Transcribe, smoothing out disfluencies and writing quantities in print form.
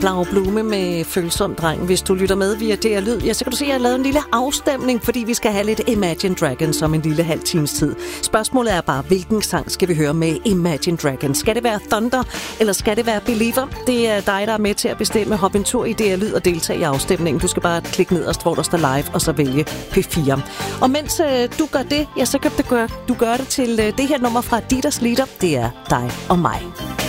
Blau Blume med Følsom Dreng. Hvis du lytter med via DR Lyd, så kan du se, at jeg har lavet en lille afstemning, fordi vi skal have lidt Imagine Dragons om en lille halv times tid. Spørgsmålet er bare, hvilken sang skal vi høre med Imagine Dragons? Skal det være Thunder, eller skal det være Believer? Det er dig, der er med til at bestemme. Hop en tur i DR Lyd og deltage i afstemningen. Du skal bare klikke nederst, hvor der står live, og så vælge P4. Og mens du gør det, så kan du gøre det til det her nummer fra Dieters Lieder. Det er dig og mig.